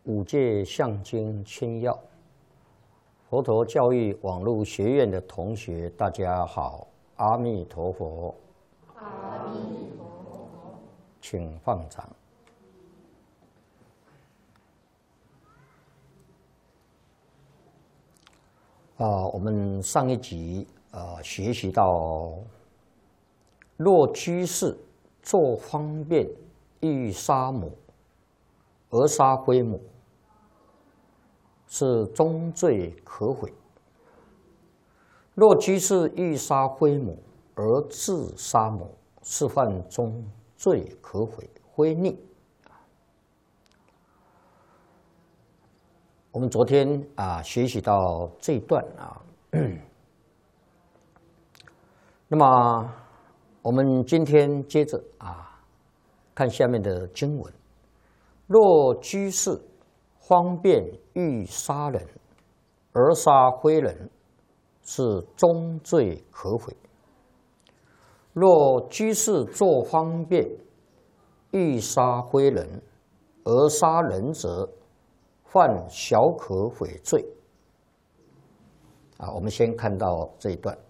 五戒相经千要，佛陀教育网络学院的同学，大家好，阿弥陀佛。 阿弥陀佛。 请放掌。我们上一集学习到，若居士作方便欲杀母，而杀非母，是终罪可悔；若居士欲杀非母而自杀母，是犯终罪可悔，非逆。我们昨天学习到这一段那么我们今天接着看下面的经文：若居士方便欲杀人而杀非人，是终罪可悔；若居士作方便欲杀非人而杀人者，犯小可悔罪。我们先看到这一段。